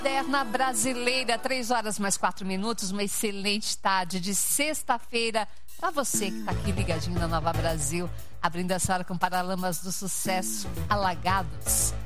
Moderna brasileira, 3h mais 4 minutos, uma excelente tarde de sexta-feira para você que está aqui ligadinho na Nova Brasil, abrindo essa hora com Paralamas do Sucesso, Alagados.